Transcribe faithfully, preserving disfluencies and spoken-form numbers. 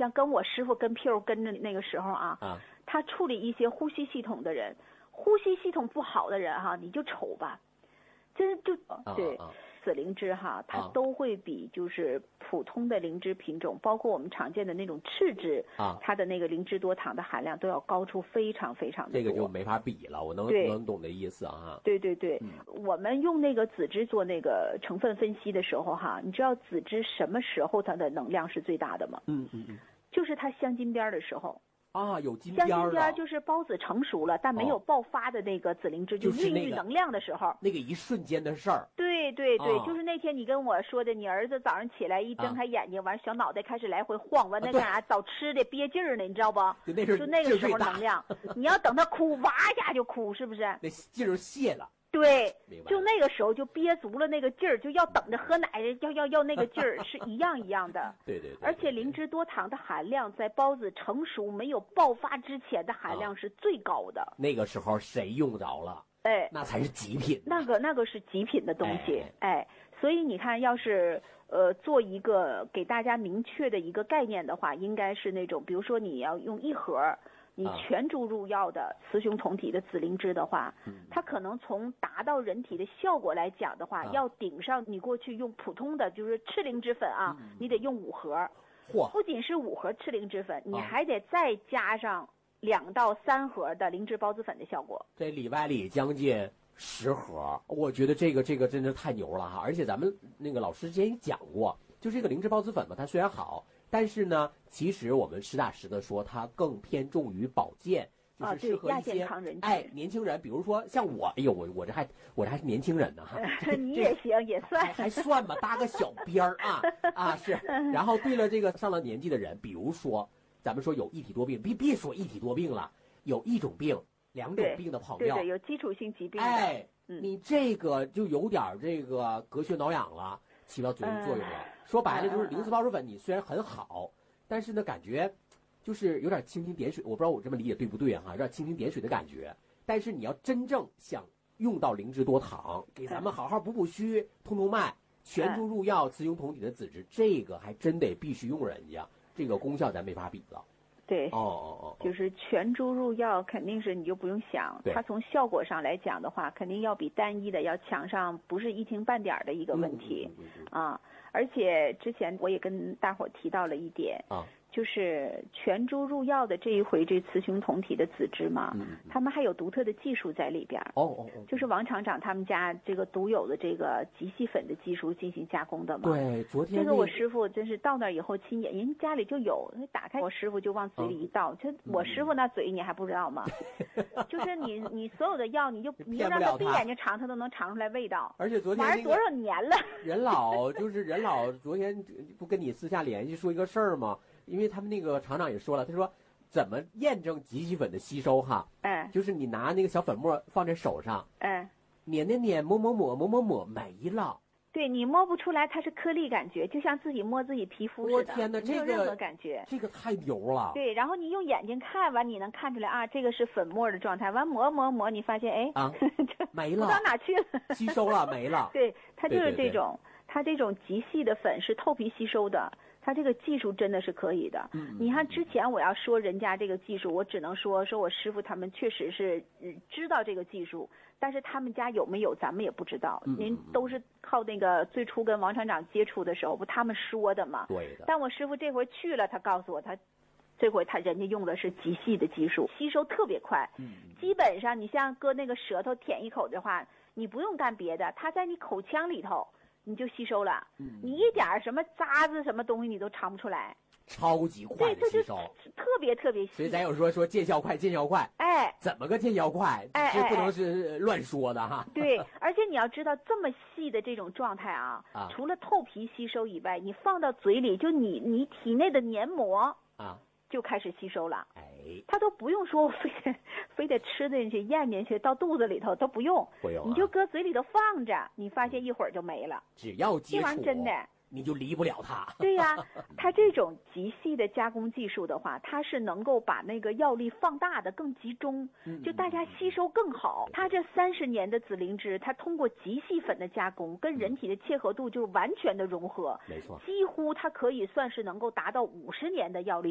像跟我师傅跟屁股跟着那个时候啊， 啊， 他处理一些呼吸系统的人，呼吸系统不好的人哈、啊，你就瞅吧，真就对。 啊啊紫灵芝哈，它啊都会比就是普通的灵芝品种，包括我们常见的那种赤芝啊， 它的那个灵芝多糖的含量都要高出非常非常的多。 这个就没法比了，我能对能懂这意思啊。 对对对、 嗯， 我们用那个紫芝做那个成分分析的时候哈，你知道紫芝什么时候它的能量是最大的吗？ 嗯嗯嗯， 就是它镶金边的时候。 啊，有金镶边儿的， 金边就是孢子成熟了，但没有爆发的那个紫灵芝， 就是那个孕育能量的时候。 那个一瞬间的事儿。 对对对、 啊就是那天你跟我说的，你儿子早上起来一睁开眼睛，完小脑袋开始来回晃，完那干啥、找吃的憋劲儿呢，你知道不？ 就那时候就那个时候劲儿最大能量，你要等他哭，哇一下就哭，是不是？ 那劲儿泄了。 对明，白就那个时候就憋足了那个劲儿，就要等着喝奶，要要要那个劲儿，是一样一样的。 对对对， 而且灵芝多糖的含量在孢子成熟没有爆发之前的含量是最高的。 那个时候谁用着了？ 哎， 那才是极品。 那个那个是极品的东西，哎，哎所以你看，要是呃做一个给大家明确的一个概念的话，应该是那种，比如说你要用一盒。你全株入药的雌雄同体的紫灵芝的话，它可能从达到人体的效果来讲的话，要顶上你过去用普通的就是赤灵芝粉啊，你得用五盒。 嚯！ 不仅是五盒赤灵芝粉，你还得再加上两到三盒的灵芝孢子粉的效果。 这里外里将近十盒，我觉得这个这个真的太牛了哈！而且咱们那个老师之前讲过，就这个灵芝孢子粉嘛，它虽然好。但是呢，其实我们实打实的说，它更偏重于保健，就是适合一些、 啊、 哎年轻人，比如说像我，哎呦我我这还我这还是年轻人呢哈， 你也行也算还还算吧，搭个小边儿啊啊是。然后对了，这个上了年纪的人，比如说咱们说有一体多病，别别说一体多病了，有一种病、两种病的朋友， 对对，有基础性疾病的， 哎， 嗯、 你这个就有点这个隔血挠痒了。起到作用作用了，嗯、说白了就是灵芝孢子粉，你虽然很好，但是呢，感觉就是有点蜻蜓点水。我不知道我这么理解对不对哈、啊，有点蜻蜓点水的感觉。但是你要真正想用到灵芝多糖，给咱们好好补补虚、通通脉，全株入药、雌雄同体的紫芝，这个还真得必须用人家，这个功效咱没法比了。 对， 哦哦哦， 就是全株入药，肯定是你就不用想，它从效果上来讲的话，肯定要比单一的要强上不是一丁半点的一个问题、 嗯嗯嗯嗯、 啊。而且之前我也跟大伙提到了一点啊。 就是全株入药的这一回，这雌雄同体的紫芝嘛， 嗯嗯他们还有独特的技术在里边。 哦哦哦， 就是王厂长他们家这个独有的这个极细粉的技术进行加工的嘛。 对，昨天、 这个我师傅真是到那儿以后亲眼，人家里就有，打开我师傅就往嘴里一倒，就、嗯、我师傅那嘴你还不知道吗？就是你你所有的药，你就你就让他闭眼睛尝，他都能尝出来味道。 而且昨天、那个、 玩多少年了？ 人老就是人老，昨天不跟你私下联系说一个事儿吗？因为他们那个厂长也说了，他说怎么验证极细粉的吸收哈？ 哎， 就是你拿那个小粉末放在手上， 哎， 捻捻捻，抹抹抹，抹抹抹，没了。 对，你摸不出来它是颗粒感觉，就像自己摸自己皮肤似的。 我天哪， 没有这个任何感觉， 这个太牛了。 对，然后你用眼睛看完，你能看出来啊，这个是粉末的状态。完磨磨磨，你发现哎啊，没了， 不知道哪去了， 吸收了没了。 对，它就是这种， 对对对它这种极细的粉是透皮吸收的。它这个技术真的是可以的。 嗯， 你看之前我要说人家这个技术，我只能说说我师傅他们确实是知道这个技术，但是他们家有没有咱们也不知道。 嗯、 您都是靠那个最初跟王厂长接触的时候，不他们说的吗？ 对的。 但我师傅这回去了，他告诉我他。这回他人家用的是极细的技术，吸收特别快。 嗯， 基本上你像搁那个舌头舔一口的话，你不用干别的，它在你口腔里头你就吸收了。 嗯， 你一点什么渣子什么东西你都尝不出来， 超级快的吸收， 特别特别细。 所以咱有说说见效快，见效快。 哎， 怎么个见效快？ 哎， 这不能是乱说的哈。 对，而且你要知道这么细的这种状态啊， 啊除了透皮吸收以外，你放到嘴里，就你你体内的黏膜啊。 就开始吸收了， 哎， 他都不用说非得非得吃进去咽进去到肚子里头都不用， 不用、啊， 你就搁嘴里头放着，你发现一会儿就没了。 只要接触， 这玩意儿真的， 你就离不了它。 对呀、啊，它这种极细的加工技术的话，它是能够把那个药力放大的更集中，就大家吸收更好。它这三十年的紫灵芝，它通过极细粉的加工，跟人体的切合度就完全的融合， 没错， 几乎它可以算是能够达到五十年的药力。